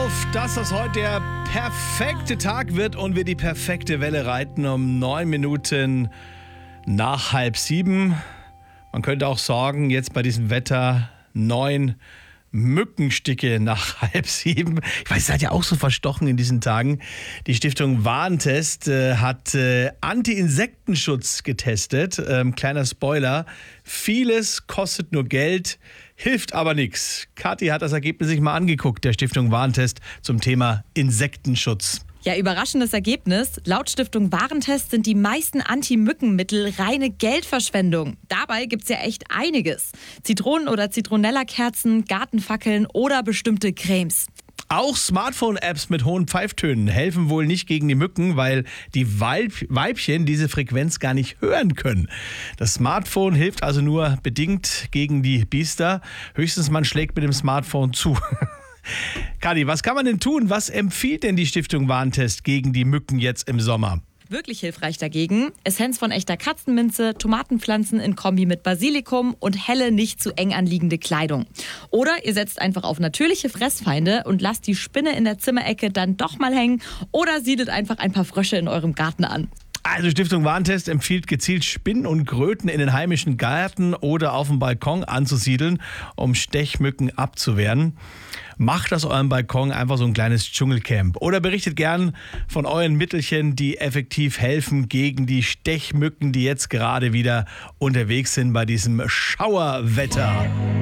auf, dass das heute der perfekte Tag wird und wir die perfekte Welle reiten um 9 Minuten nach 6:30. Man könnte auch sagen, jetzt bei diesem Wetter 9 Mückensticke nach 6:30. Ich weiß, ihr seid ja auch so verstochen in diesen Tagen. Die Stiftung Warentest hat Anti-Insektenschutz getestet. Kleiner Spoiler, vieles kostet nur Geld, hilft aber nichts. Kathi hat das Ergebnis sich mal angeguckt, der Stiftung Warentest zum Thema Insektenschutz. Ja, überraschendes Ergebnis. Laut Stiftung Warentest sind die meisten Anti-Mückenmittel reine Geldverschwendung. Dabei gibt's ja echt einiges. Zitronen- oder Zitronella-Kerzen, Gartenfackeln oder bestimmte Cremes. Auch Smartphone-Apps mit hohen Pfeiftönen helfen wohl nicht gegen die Mücken, weil die Weibchen diese Frequenz gar nicht hören können. Das Smartphone hilft also nur bedingt gegen die Biester. Höchstens man schlägt mit dem Smartphone zu. Kathi, was kann man denn tun? Was empfiehlt denn die Stiftung Warentest gegen die Mücken jetzt im Sommer? Wirklich hilfreich dagegen: Essenz von echter Katzenminze, Tomatenpflanzen in Kombi mit Basilikum und helle, nicht zu eng anliegende Kleidung. Oder ihr setzt einfach auf natürliche Fressfeinde und lasst die Spinne in der Zimmerecke dann doch mal hängen oder siedelt einfach ein paar Frösche in eurem Garten an. Also Stiftung Warentest empfiehlt gezielt Spinnen und Kröten in den heimischen Gärten oder auf dem Balkon anzusiedeln, um Stechmücken abzuwehren. Macht aus eurem Balkon einfach so ein kleines Dschungelcamp. Oder berichtet gern von euren Mittelchen, die effektiv helfen gegen die Stechmücken, die jetzt gerade wieder unterwegs sind bei diesem Schauerwetter.